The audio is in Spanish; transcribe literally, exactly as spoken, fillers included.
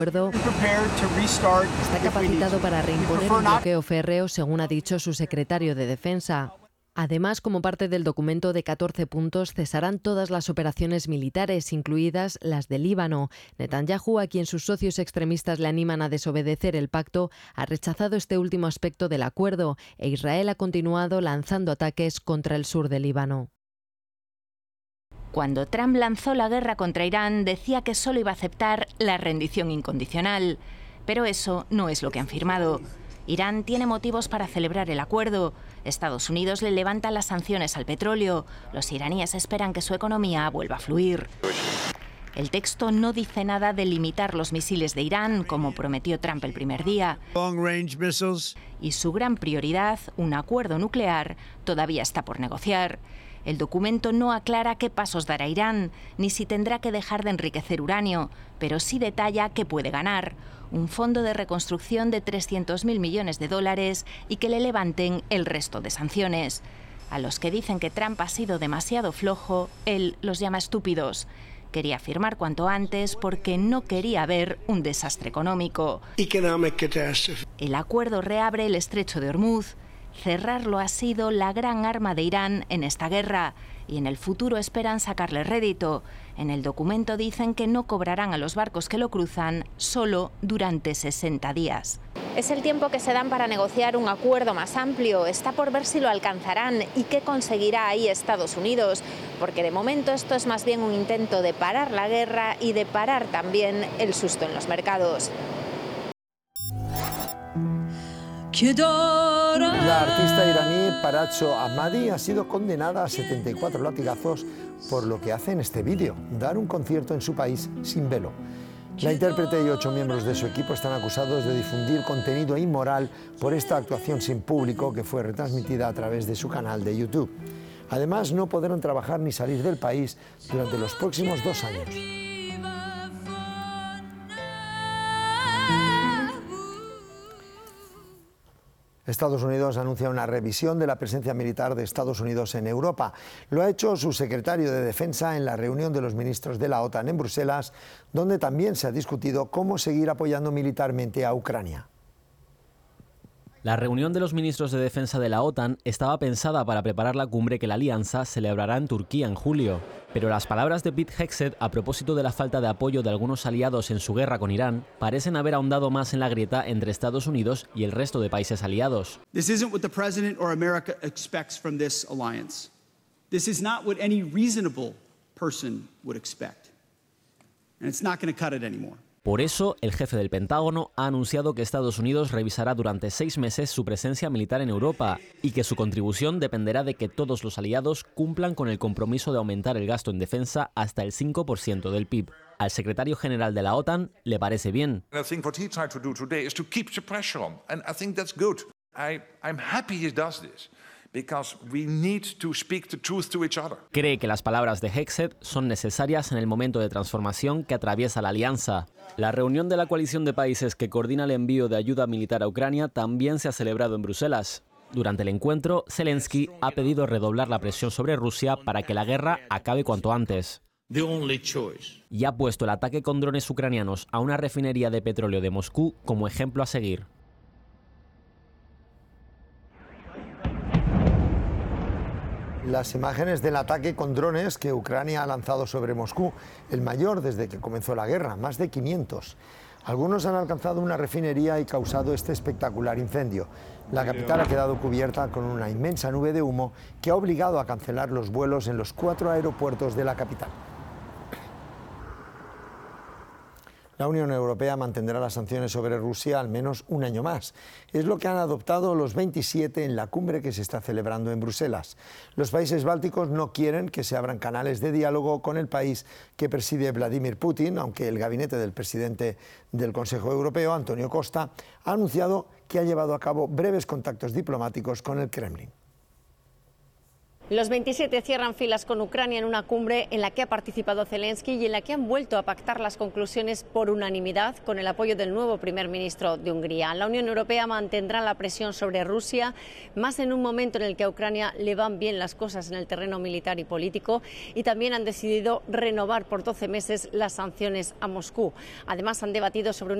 acuerdo está capacitado para reimponer un bloqueo férreo, según ha dicho su secretario de Defensa. Además, como parte del documento de catorce puntos, cesarán todas las operaciones militares, incluidas las de Líbano. Netanyahu, a quien sus socios extremistas le animan a desobedecer el pacto, ha rechazado este último aspecto del acuerdo, e Israel ha continuado lanzando ataques contra el sur del Líbano. Cuando Trump lanzó la guerra contra Irán, decía que solo iba a aceptar la rendición incondicional. Pero eso no es lo que han firmado. Irán tiene motivos para celebrar el acuerdo. Estados Unidos le levanta las sanciones al petróleo. Los iraníes esperan que su economía vuelva a fluir. El texto no dice nada de limitar los misiles de Irán, como prometió Trump el primer día. Y su gran prioridad, un acuerdo nuclear, todavía está por negociar. El documento no aclara qué pasos dará Irán, ni si tendrá que dejar de enriquecer uranio, pero sí detalla qué puede ganar: un fondo de reconstrucción de trescientos mil millones de dólares y que le levanten el resto de sanciones. A los que dicen que Trump ha sido demasiado flojo, él los llama estúpidos. Quería firmar cuanto antes porque no quería ver un desastre económico. El acuerdo reabre el estrecho de Hormuz. Cerrarlo ha sido la gran arma de Irán en esta guerra y en el futuro esperan sacarle rédito. En el documento dicen que no cobrarán a los barcos que lo cruzan solo durante sesenta días. Es el tiempo que se dan para negociar un acuerdo más amplio. Está por ver si lo alcanzarán y qué conseguirá ahí Estados Unidos, porque de momento esto es más bien un intento de parar la guerra y de parar también el susto en los mercados. La artista iraní Paracho Ahmadi ha sido condenada a setenta y cuatro latigazos por lo que hace en este vídeo, dar un concierto en su país sin velo. La intérprete y ocho miembros de su equipo están acusados de difundir contenido inmoral por esta actuación sin público que fue retransmitida a través de su canal de YouTube. Además, no podrán trabajar ni salir del país durante los próximos dos años. Estados Unidos anuncia una revisión de la presencia militar de Estados Unidos en Europa. Lo ha hecho su secretario de Defensa en la reunión de los ministros de la OTAN en Bruselas, donde también se ha discutido cómo seguir apoyando militarmente a Ucrania. La reunión de los ministros de Defensa de la OTAN estaba pensada para preparar la cumbre que la alianza celebrará en Turquía en julio. Pero las palabras de Pete Hegseth a propósito de la falta de apoyo de algunos aliados en su guerra con Irán parecen haber ahondado más en la grieta entre Estados Unidos y el resto de países aliados. This isn't what the president or America expects from this alliance. This is not what any reasonable person would expect. And it's not going to cut it anymore. Por eso, el jefe del Pentágono ha anunciado que Estados Unidos revisará durante seis meses su presencia militar en Europa y que su contribución dependerá de que todos los aliados cumplan con el compromiso de aumentar el gasto en defensa hasta el cinco por ciento del P I B. Al secretario general de la OTAN le parece bien. Cree que las palabras de Hegseth son necesarias en el momento de transformación que atraviesa la alianza. La reunión de la coalición de países que coordina el envío de ayuda militar a Ucrania también se ha celebrado en Bruselas. Durante el encuentro, Zelensky ha pedido redoblar la presión sobre Rusia para que la guerra acabe cuanto antes. Y ha puesto el ataque con drones ucranianos a una refinería de petróleo de Moscú como ejemplo a seguir. Las imágenes del ataque con drones que Ucrania ha lanzado sobre Moscú, el mayor desde que comenzó la guerra, más de quinientos. Algunos han alcanzado una refinería y causado este espectacular incendio. La capital ha quedado cubierta con una inmensa nube de humo que ha obligado a cancelar los vuelos en los cuatro aeropuertos de la capital. La Unión Europea mantendrá las sanciones sobre Rusia al menos un año más. Es lo que han adoptado los veintisiete en la cumbre que se está celebrando en Bruselas. Los países bálticos no quieren que se abran canales de diálogo con el país que preside Vladimir Putin, aunque el gabinete del presidente del Consejo Europeo, Antonio Costa, ha anunciado que ha llevado a cabo breves contactos diplomáticos con el Kremlin. Los veintisiete cierran filas con Ucrania en una cumbre en la que ha participado Zelensky y en la que han vuelto a pactar las conclusiones por unanimidad con el apoyo del nuevo primer ministro de Hungría. La Unión Europea mantendrá la presión sobre Rusia, más en un momento en el que a Ucrania le van bien las cosas en el terreno militar y político, y también han decidido renovar por doce meses las sanciones a Moscú. Además, han debatido sobre un